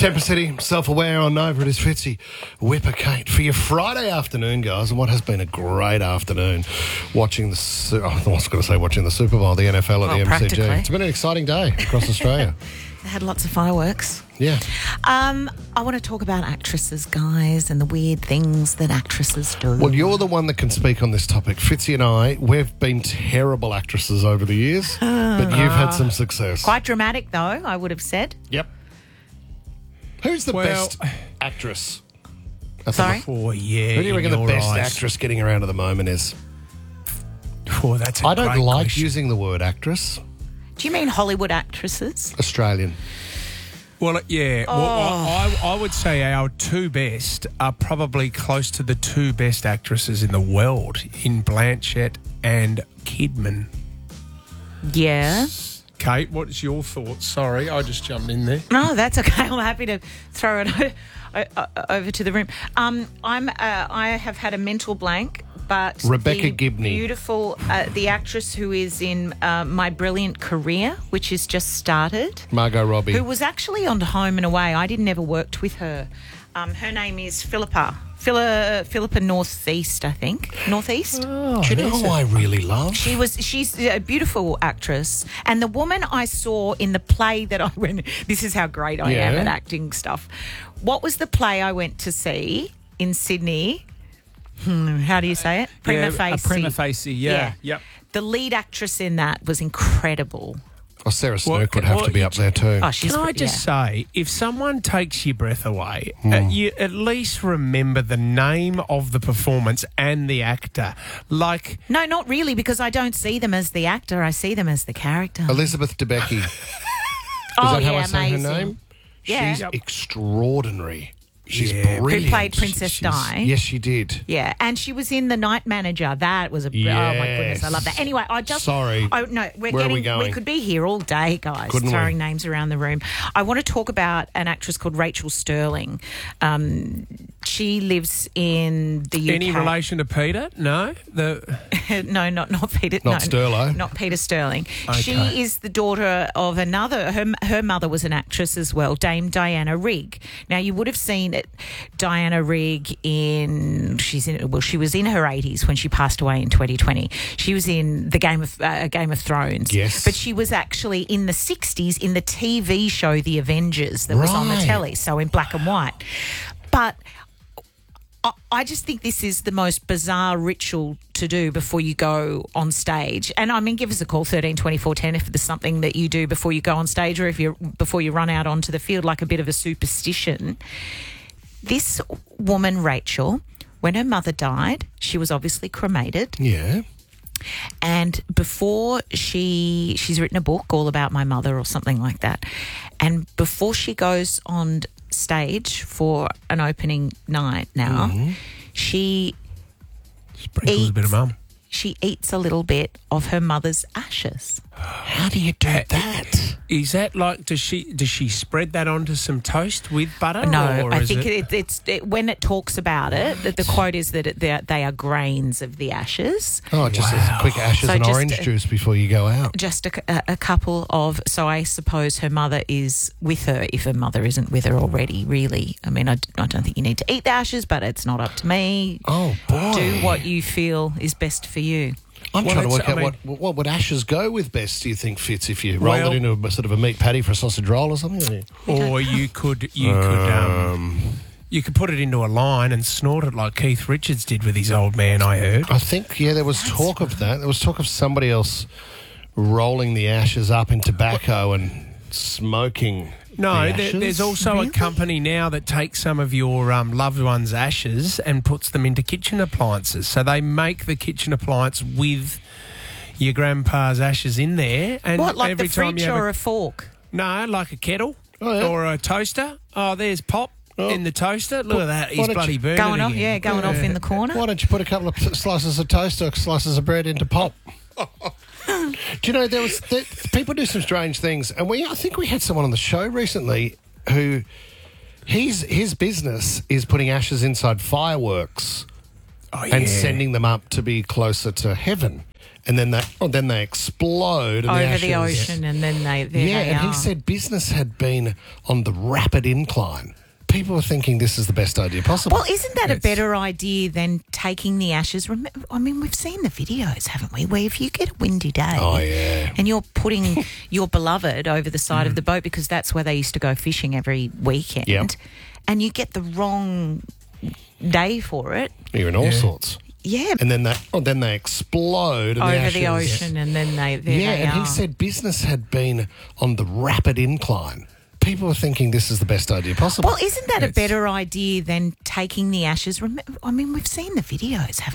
Temper City, self-aware on Nova. It is Fitzy, Whipper Kate for your Friday afternoon, guys. And what has been a great afternoon watching watching the Super Bowl, the NFL at the MCG. Practically. It's been an exciting day across Australia. They had lots of fireworks. Yeah. I want to talk about actresses, guys, and the weird things that actresses do. Well, you're the one that can speak on this topic. Fitzy and I, we've been terrible actresses over the years, but you've had some success. Quite dramatic, though, I would have said. Yep. Who's the best actress? Sorry? Oh, yeah. Who do you reckon the best eyes. actress getting around at the moment is? Oh, that's a I don't great like question. using the word actress. Do you mean Hollywood actresses? Australian. Well, yeah. Well, I would say our two best are probably close to the two best actresses in the world, in Blanchett and Kidman. Yeah. Kate, what's your thoughts? Sorry, I just jumped in there. No, that's okay. I'm happy to throw it over to the room. I have had a mental blank, but Rebecca the Gibney. beautiful, the actress who is in My Brilliant Career, which has just started, Margot Robbie. who was actually on Home and Away. I never worked with her. Her name is Philippa Northeast, I think. Northeast. Do you know who I really love? She's a beautiful actress. And the woman I saw in the play that I went, this is how great I am at acting stuff. What was the play I went to see in Sydney? How do you say it? Prima facie. Prima facie, yeah. Yep. The lead actress in that was incredible. Oh, Sarah Snook would have to be up there too. Oh, Can I just say, if someone takes your breath away, you at least remember the name of the performance and the actor. Like, No, not really, because I don't see them as the actor. I see them as the character. Elizabeth Debicki. Is that how I say her name? Yeah. She's extraordinary. She's Yeah. brilliant. Who played Princess Di. Yes, she did. Yeah, and she was in The Night Manager. That was oh my goodness, I love that. Anyway, Sorry. Oh no, Where are we going? We could be here all day, guys, Couldn't we? throwing names around the room. I want to talk about an actress called Rachel Sterling. She lives in the UK. any relation to Peter? No? No, not Peter. Not Sterlo. Not Peter Sterling. Okay. She is the daughter of another. Her mother was an actress as well, Dame Diana Rigg. Now you would have seen it, Diana Rigg she was in her 80s when she passed away in 2020. She was in the Game of Thrones. Yes. But she was actually in the 60s in the TV show The Avengers that was on the Right. telly, so in black and white. But I just think this is the most bizarre ritual to do before you go on stage. And I mean, give us a call, 13 24 10, if there's something that you do before you go on stage or before you run out onto the field, like a bit of a superstition. This woman, Rachel, when her mother died, she was obviously cremated. Yeah. And before she's written a book all about my mother or something like that. And before she goes on stage for an opening night now, she Sprinkles a bit of mum. she eats a little bit of her mother's ashes. How do you do that? Is that like, does she spread that onto some toast with butter? No, or I is think it, it's when it talks about it, the quote is that they are grains of the ashes. Oh, just a quick ashes So and just, orange juice before you go out. Just a couple of, so I suppose her mother is with her if her mother isn't with her already, really. I mean, I don't think you need to eat the ashes, but it's not up to me. Oh, boy. Do what you feel is best for you. I'm Well, trying to it's- work I out what would ashes go with best, do you think, Fitz, if you roll Well- it into a sort of a meat patty for a sausage roll or something? or you could put it into a line and snort it like Keith Richards did with his old man, I heard. I think, there was talk of that. There was talk of somebody else rolling the ashes up in tobacco and smoking No, the ashes. there's also a company now that takes some of your loved one's ashes and puts them into kitchen appliances. So they make the kitchen appliance with your grandpa's ashes in there. And What, like every the time fridge you have or a fork? No, like a kettle Oh, yeah. or a toaster. Oh, there's Pop in the toaster. Look at that. why He's don't bloody you- burning Going it off, again. going off in the corner. Why don't you put a couple of slices of toast or slices of bread into pop? Do you know, people do some strange things, and I think we had someone on the show recently who his business is putting ashes inside fireworks Oh, and yeah. sending them up to be closer to heaven. and then they explode and over the the ashes. ocean, and then they He said business had been on the rapid incline. People were thinking this is the best idea possible. Well, isn't that a better idea than taking the ashes? I mean, we've seen the videos, haven't we? Where if you get a windy day and you're putting your beloved over the side of the boat because that's where they used to go fishing every weekend, and you get the wrong day for it. You're in all sorts. Yeah. And then they explode and over the the ashes. ocean, and then they he said business had been on the rapid incline. People were thinking this is the best idea possible. Well, isn't that a better idea than taking the ashes? I mean, we've seen the videos, haven't we?